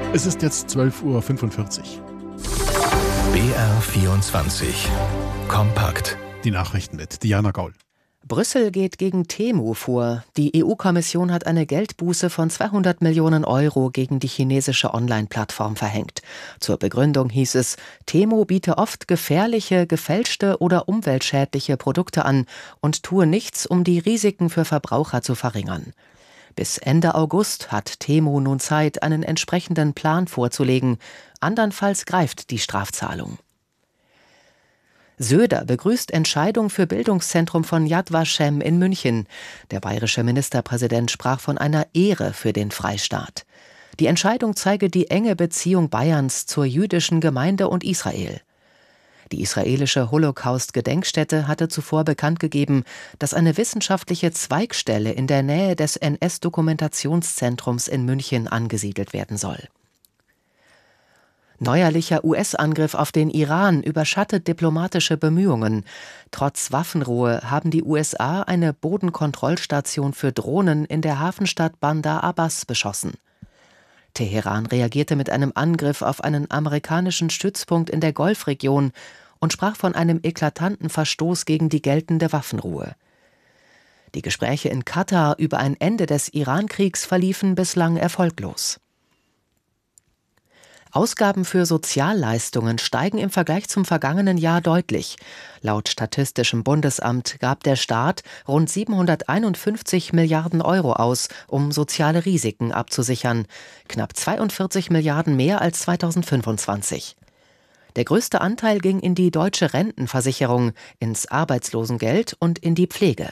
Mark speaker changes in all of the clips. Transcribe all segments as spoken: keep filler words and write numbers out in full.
Speaker 1: Es ist jetzt zwölf Uhr fünfundvierzig.
Speaker 2: B R vierundzwanzig. Kompakt.
Speaker 1: Die Nachrichten mit Diana Gaul.
Speaker 3: Brüssel geht gegen Temu vor. Die E U-Kommission hat eine Geldbuße von zweihundert Millionen Euro gegen die chinesische Online-Plattform verhängt. Zur Begründung hieß es, Temu biete oft gefährliche, gefälschte oder umweltschädliche Produkte an und tue nichts, um die Risiken für Verbraucher zu verringern. Bis Ende August hat Temu nun Zeit, einen entsprechenden Plan vorzulegen. Andernfalls greift die Strafzahlung. Söder begrüßt Entscheidung für Bildungszentrum von Yad Vashem in München. Der bayerische Ministerpräsident sprach von einer Ehre für den Freistaat. Die Entscheidung zeige die enge Beziehung Bayerns zur jüdischen Gemeinde und Israel. Die israelische Holocaust-Gedenkstätte hatte zuvor bekannt gegeben, dass eine wissenschaftliche Zweigstelle in der Nähe des N S-Dokumentationszentrums in München angesiedelt werden soll. Neuerlicher U S-Angriff auf den Iran überschattet diplomatische Bemühungen. Trotz Waffenruhe haben die U S A eine Bodenkontrollstation für Drohnen in der Hafenstadt Bandar Abbas beschossen. Teheran reagierte mit einem Angriff auf einen amerikanischen Stützpunkt in der Golfregion und sprach von einem eklatanten Verstoß gegen die geltende Waffenruhe. Die Gespräche in Katar über ein Ende des Iran-Kriegs verliefen bislang erfolglos. Ausgaben für Sozialleistungen steigen im Vergleich zum vergangenen Jahr deutlich. Laut Statistischem Bundesamt gab der Staat rund siebenhunderteinundfünfzig Milliarden Euro aus, um soziale Risiken abzusichern. Knapp zweiundvierzig Milliarden mehr als zweitausendfünfundzwanzig. Der größte Anteil ging in die deutsche Rentenversicherung, ins Arbeitslosengeld und in die Pflege.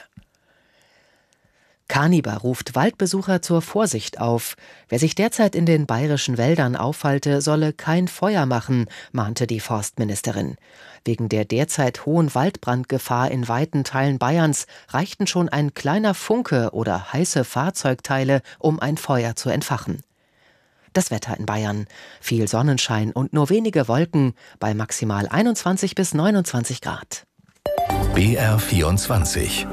Speaker 3: Kaniber ruft Waldbesucher zur Vorsicht auf. Wer sich derzeit in den bayerischen Wäldern aufhalte, solle kein Feuer machen, mahnte die Forstministerin. Wegen der derzeit hohen Waldbrandgefahr in weiten Teilen Bayerns reichten schon ein kleiner Funke oder heiße Fahrzeugteile, um ein Feuer zu entfachen. Das Wetter in Bayern. Viel Sonnenschein und nur wenige Wolken bei maximal einundzwanzig bis neunundzwanzig Grad.
Speaker 2: B R vierundzwanzig.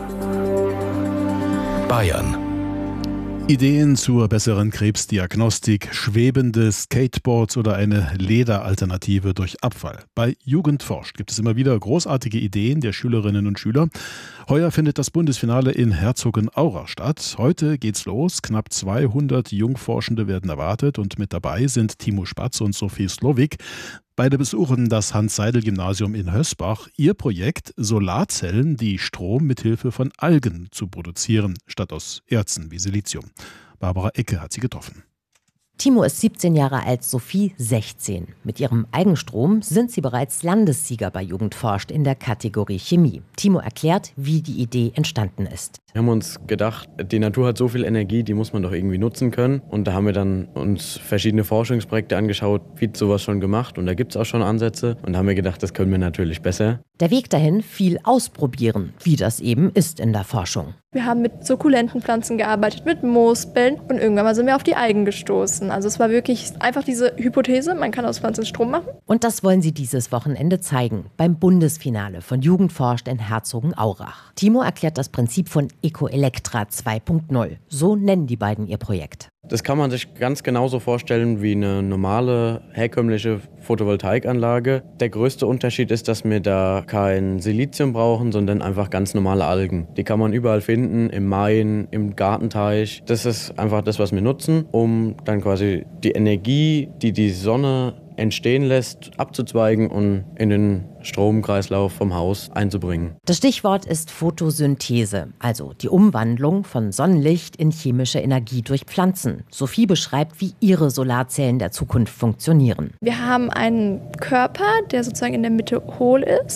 Speaker 2: Bayern.
Speaker 1: Ideen zur besseren Krebsdiagnostik, schwebende Skateboards oder eine Lederalternative durch Abfall. Bei Jugend forscht gibt es immer wieder großartige Ideen der Schülerinnen und Schüler. Heuer findet das Bundesfinale in Herzogenaurach statt. Heute geht's los. Knapp zweihundert Jungforschende werden erwartet und mit dabei sind Timo Spatz und Sophie Slowik. Beide besuchen das Hans-Seidel-Gymnasium in Hösbach. Ihr Projekt, Solarzellen, die Strom mithilfe von Algen zu produzieren, statt aus Erzen wie Silizium. Barbara Ecke hat sie getroffen.
Speaker 4: Timo ist siebzehn Jahre alt, Sophie sechzehn. Mit ihrem Eigenstrom sind sie bereits Landessieger bei Jugend forscht in der Kategorie Chemie. Timo erklärt, wie die Idee entstanden ist.
Speaker 5: Wir haben uns gedacht, die Natur hat so viel Energie, die muss man doch irgendwie nutzen können. Und da haben wir dann uns verschiedene Forschungsprojekte angeschaut, wird sowas schon gemacht und da gibt es auch schon Ansätze. Und da haben wir gedacht, das können wir natürlich besser.
Speaker 4: Der Weg dahin, viel ausprobieren, wie das eben ist in der Forschung.
Speaker 6: Wir haben mit sukkulenten Pflanzen gearbeitet, mit Moosbällen und irgendwann mal sind wir auf die Algen gestoßen. Also es war wirklich einfach diese Hypothese, man kann aus Pflanzen Strom machen.
Speaker 4: Und das wollen sie dieses Wochenende zeigen, beim Bundesfinale von Jugend forscht in Herzogenaurach. Timo erklärt das Prinzip von Ecoelectra zwei Punkt null. So nennen die beiden ihr Projekt.
Speaker 5: Das kann man sich ganz genauso vorstellen wie eine normale, herkömmliche Photovoltaikanlage. Der größte Unterschied ist, dass wir da kein Silizium brauchen, sondern einfach ganz normale Algen. Die kann man überall finden, im Main, im Gartenteich. Das ist einfach das, was wir nutzen, um dann quasi die Energie, die die Sonne entstehen lässt, abzuzweigen und in den Stromkreislauf vom Haus einzubringen.
Speaker 4: Das Stichwort ist Photosynthese, also die Umwandlung von Sonnenlicht in chemische Energie durch Pflanzen. Sophie beschreibt, wie ihre Solarzellen der Zukunft funktionieren.
Speaker 6: Wir haben einen Körper, der sozusagen in der Mitte hohl ist.